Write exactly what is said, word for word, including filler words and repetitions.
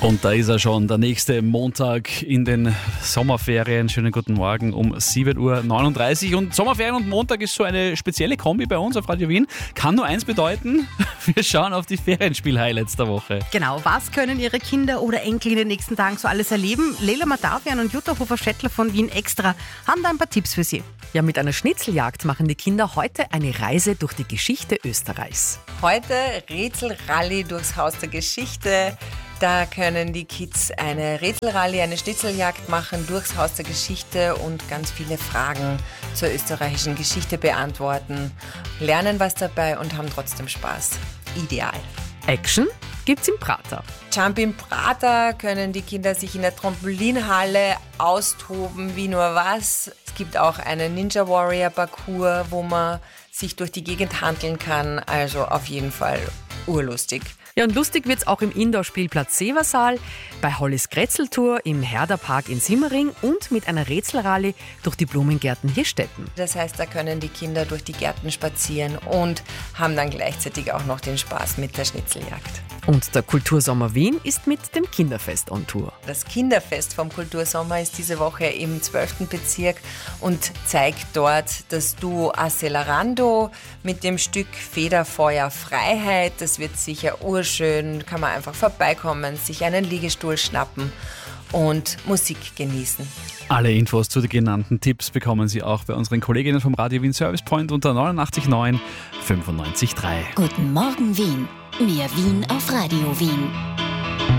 Und da ist er schon, der nächste Montag in den Sommerferien. Schönen guten Morgen um sieben Uhr neununddreißig. Und Sommerferien und Montag ist so eine spezielle Kombi bei uns auf Radio Wien. Kann nur eins bedeuten, wir schauen auf die Ferienspiel-Highlights der Woche. Genau, was können Ihre Kinder oder Enkel in den nächsten Tagen so alles erleben? Leila Madavian und Jutta Hofer-Schettler von Wien Extra haben da ein paar Tipps für Sie. Ja, mit einer Schnitzeljagd machen die Kinder heute eine Reise durch die Geschichte Österreichs. Heute Rätselrallye durchs Haus der Geschichte. Da können die Kids eine Rätselrallye, eine Schnitzeljagd machen durchs Haus der Geschichte und ganz viele Fragen zur österreichischen Geschichte beantworten, lernen was dabei und haben trotzdem Spaß. Ideal. Action gibt's im Prater. Jump im Prater können die Kinder sich in der Trampolinhalle austoben wie nur was. Es gibt auch einen Ninja Warrior Parcours, wo man sich durch die Gegend handeln kann. Also auf jeden Fall urlustig. Ja, und lustig wird's auch im Indoor-Spielplatz Seversaal, bei Hollis Grätzeltour im Herderpark in Simmering und mit einer Rätselrallye durch die Blumengärten Hirstetten. Das heißt, da können die Kinder durch die Gärten spazieren und haben dann gleichzeitig auch noch den Spaß mit der Schnitzeljagd. Und der Kultursommer Wien ist mit dem Kinderfest on Tour. Das Kinderfest vom Kultursommer ist diese Woche im zwölften Bezirk und zeigt dort das Duo Accelerando mit dem Stück Federfeuer Freiheit. Das wird sicher urschön, kann man einfach vorbeikommen, sich einen Liegestuhl schnappen und Musik genießen. Alle Infos zu den genannten Tipps bekommen Sie auch bei unseren Kolleginnen vom Radio Wien Service Point unter neunundachtzig neun fünfundneunzig drei. Guten Morgen Wien. Mehr Wien auf Radio Wien.